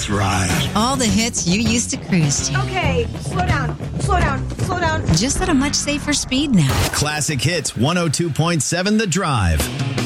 That's right. All the hits you used to cruise to. Okay, slow down. Just at a much safer speed now. Classic Hits 102.7 The Drive.